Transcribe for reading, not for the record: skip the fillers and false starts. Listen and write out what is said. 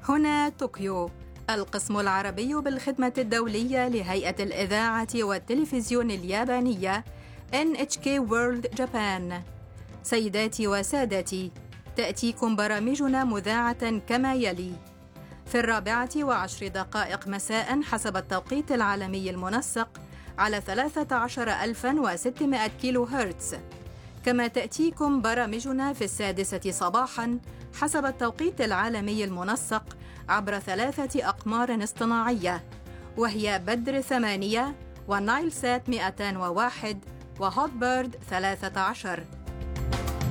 هنا طوكيو، القسم العربي بالخدمة الدولية لهيئة الإذاعة والتلفزيون اليابانية NHK World Japan. سيداتي وسادتي، تأتيكم برامجنا مذاعة كما يلي: في 14:10 مساء حسب التوقيت العالمي المنسق على 13600 كيلو هرتز. كما تأتيكم برامجنا في 6 صباحاً حسب التوقيت العالمي المنسق عبر 3 أقمار اصطناعية، وهي بدر 8 ونايل سات 201 وهوت بيرد 13.